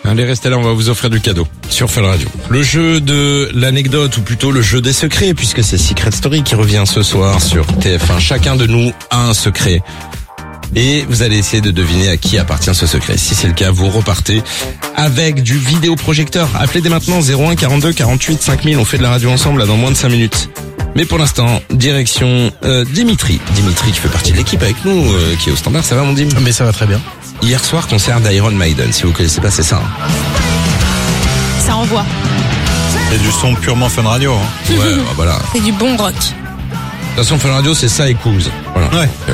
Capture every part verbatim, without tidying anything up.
Allez, restez là, on va vous offrir du cadeau sur Fun Radio. Le jeu de l'anecdote, ou plutôt le jeu des secrets, puisque c'est Secret Story qui revient ce soir sur T F un. Chacun de nous a un secret. Et vous allez essayer de deviner à qui appartient ce secret. Si c'est le cas, vous repartez avec du vidéoprojecteur. Appelez dès maintenant zéro un quarante-deux quarante-huit cinq mille. On fait de la radio ensemble là dans moins de cinq minutes. Mais pour l'instant, direction euh, Dimitri. Dimitri qui fait partie de l'équipe avec nous, euh, qui est au standard. Ça va mon Dim ? Mais ça va très bien. Hier soir, concert d'Iron Maiden. Si vous connaissez pas, c'est ça. Hein. Ça envoie. C'est du son purement Fun Radio. Hein. Ouais, bah, voilà. C'est du bon rock. De toute façon, Fun Radio, c'est ça et Cools. Voilà. Ouais. Euh,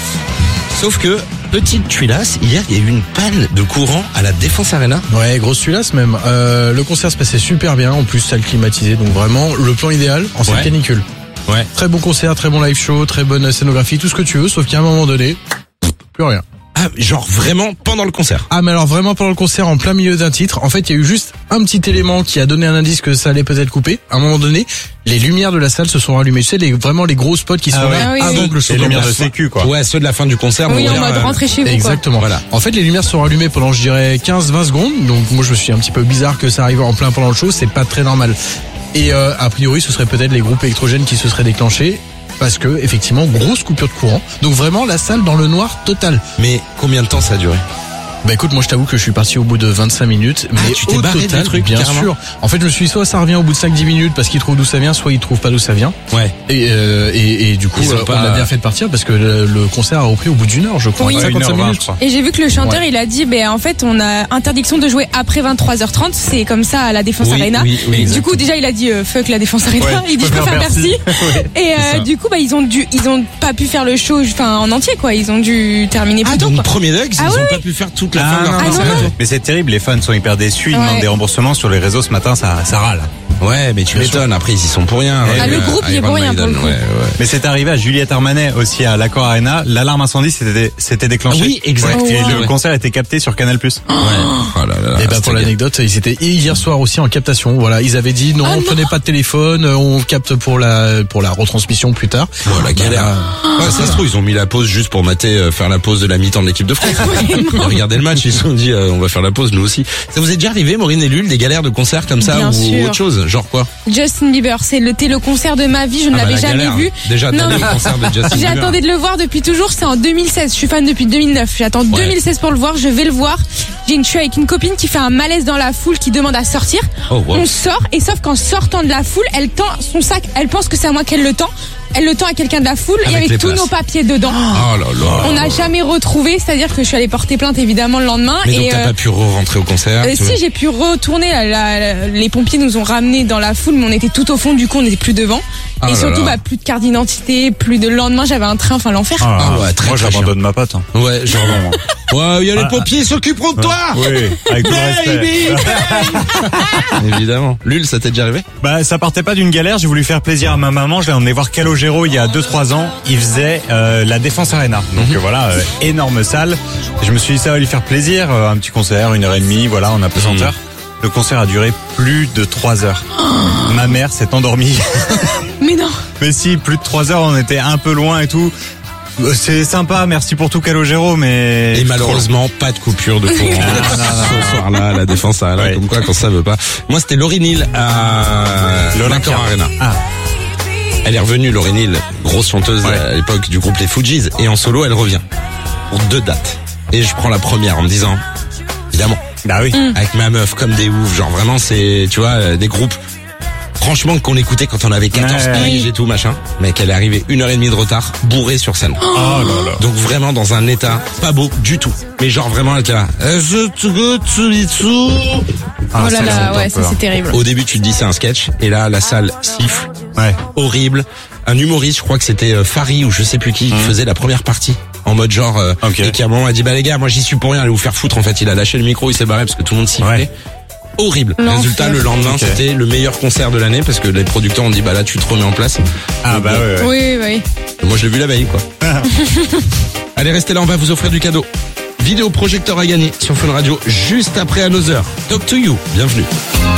sauf que, petite tuilasse, hier, il y a eu une panne de courant à la Défense Arena. Ouais, grosse tuilasse même. Euh, le concert se passait super bien, en plus salle climatisée, donc vraiment le plan idéal en cette Ouais. canicule. Ouais. Très bon concert, très bon live show, très bonne scénographie, tout ce que tu veux, sauf qu'à un moment donné, plus rien. Ah, genre vraiment pendant le concert. Ah mais alors vraiment pendant le concert, en plein milieu d'un titre, en fait il y a eu juste un petit élément qui a donné un indice que ça allait peut-être couper. À un moment donné, les lumières de la salle se sont allumées. Tu sais, les, vraiment les gros spots qui sont ouais. là Ah oui, avant oui. que le show Les lumières de commence. sécu, quoi. Ouais, ceux de la fin du concert. Oui, vont en dire, mode euh, rentrez chez vous. Exactement. Voilà. En fait, les lumières sont allumées pendant, je dirais, quinze vingt secondes. Donc moi, je me suis un petit peu bizarre que ça arrive en plein pendant le show. C'est pas très normal. Et euh, a priori, ce serait peut-être les groupes électrogènes qui se seraient déclenchés. Parce que, effectivement, grosse coupure de courant. Donc vraiment, la salle dans le noir total. Mais combien de temps ça a duré ? Bah écoute, moi je t'avoue que je suis parti au bout de vingt-cinq minutes, Ah, mais tu t'es au barré total, du truc, bien carrément. sûr. En fait, je me suis dit, soit ça revient au bout de cinq dix minutes parce qu'ils trouvent d'où ça vient, soit ils trouvent pas d'où ça vient. Ouais. Et, euh, et, et du coup, Ils ont euh, pas- on a bien fait de partir parce que le, le concert a repris au bout d'une heure, je crois. Oui. Ouais, cinquante-cinq une heure vingt, minutes. je crois. Et j'ai vu que le chanteur, Ouais. il a dit, ben en fait, on a interdiction de jouer après vingt-trois heures trente. C'est comme ça à la Défense Oui, Arena. oui, oui, du exactement. coup, déjà, il a dit euh, fuck la Défense Arena. Ouais, il dit je préfère Bercy. Et euh, ça. du coup, bah ils ont dû, ils ont pas pu faire le show, enfin en entier quoi. Ils ont dû terminer plus Ah, tôt. donc quoi. premier dog, ils Ah ont oui, pas pu faire toute la Ah, fin de leur non, Ah, concert. non, non. Mais c'est terrible, les fans sont hyper déçus, ils Ouais. demandent des remboursements sur les réseaux ce matin, ça, ça râle. Ouais, mais tu m'étonnes, après ils y sont pour rien. Ah, Ouais, le euh, groupe, il est Iron pour rien, Maiden, pour le coup. ouais, ouais. Mais c'est arrivé à Juliette Armanet aussi à l'Accor Arena, l'alarme incendie s'était, s'était déclenchée. Ah oui, exact. Ouais. Et Oh, wow. le concert était capté sur Canal plus. Ouais. Oh là là là, Et bah c'était pour gay. l'anecdote, ils étaient hier soir aussi en captation. Voilà, ils avaient dit non, Ah, non. prenez pas de téléphone, on capte pour la pour la retransmission plus tard. Oh la galère. Bah, Ouais, ça se trouve, ils ont mis la pause juste pour mater, euh, faire la pause de la mi-temps de l'équipe de France. Ils regardaient le match, ils se sont dit, euh, on va faire la pause, nous aussi. Ça vous est déjà arrivé, Maureen et Lul, des galères de concert comme ça, Bien ou sûr. autre chose? Genre quoi? Justin Bieber, c'est le, le concert de ma vie. Je ne Ah bah, l'avais la jamais galère. vu. Déjà, Non, d'aller mais- au concert de Justin Bieber. J'attendais de le voir depuis toujours, c'est en deux mille seize. Je suis fan depuis deux mille neuf. J'attends deux mille seize pour le voir, je vais le voir. J'ai une, je suis avec une copine qui fait un malaise dans la foule, qui demande à sortir. Oh, wow. On sort, et sauf qu'en sortant de la foule, elle tend son sac, elle pense que c'est à moi qu'elle le tend. Elle le tend à quelqu'un de la foule, Avec et avec les tous places. nos papiers dedans. Oh là là. On n'a jamais retrouvé, c'est-à-dire que je suis allée porter plainte évidemment le lendemain. Mais donc et t'as euh, pas pu re-rentrer au concert? euh, tu vois si j'ai pu retourner, la- la- les pompiers nous ont ramenés dans la foule, mais on était tout au fond, du coup on n'était plus devant. Ah et là surtout, là. bah, plus de carte d'identité, plus de le lendemain, j'avais un train, enfin l'enfer. Ah ouais, très, Moi très j'abandonne ma pote. Hein. Ouais, genre, ouais, il y a les pompiers, ils s'occuperont de toi! Oui, avec tout le respect. Baby! Évidemment. Lul, ça t'est déjà arrivé? Bah ça partait pas d'une galère, j'ai voulu faire plaisir à ma maman, je l'ai emmené voir Calogero il y a deux trois ans, il faisait euh, la Défense Arena. Donc euh, voilà, euh, énorme salle. Et je me suis dit ça va lui faire plaisir, euh, un petit concert, une heure et demie, voilà, en apesanteur. Le concert a duré plus de trois heures. Ma mère s'est endormie. Mais non. Mais si, plus de trois heures, on était un peu loin et tout. Euh, C'est sympa, merci pour tout Calogero, mais... Et malheureusement, pas de coupure de courant ce soir-là à la Défense Arena, Ouais. comme quoi quand ça veut pas. Moi, c'était Lauryn Hill à L'Olympia. l'Accor Arena. Ah, Elle est revenue, Lauryn Hill, grosse chanteuse Ouais. à l'époque du groupe Les Fugees, et en solo, elle revient pour deux dates. Et je prends la première en me disant, évidemment, bah oui. avec ma meuf comme des oufs, genre vraiment c'est, tu vois, euh, des groupes. Franchement, qu'on écoutait quand on avait quatorze Ouais. piges et tout, machin. Mais qu'elle est arrivée une heure et demie de retard, bourrée sur scène. Oh là là. Donc vraiment dans un état pas beau du tout. Mais genre vraiment elle était là. Euh, je te go to Itsu. Ah, Oh là ça, là, ça me ouais, fait ça peur. c'est terrible. Au début tu te dis c'est un sketch. Et là la salle siffle. Ouais. Horrible. Un humoriste, je crois que c'était euh, Fari ou je sais plus qui, qui faisait la première partie. En mode genre, euh, Ok. et qui à un moment a dit bah les gars, moi j'y suis pour rien, allez vous faire foutre. En fait il a lâché le micro, il s'est barré parce que tout le monde sifflait. Ouais. Horrible. L'enfer. Résultat, le lendemain, Ok. c'était le meilleur concert de l'année parce que les producteurs ont dit bah là tu te remets en place. Ah Donc, bah bon, ouais, ouais. Oui, oui. moi je l'ai vu la veille quoi. Allez restez là, on va vous offrir du cadeau. Vidéoprojecteur à gagner sur Fun Radio juste après Another. Talk to you, bienvenue.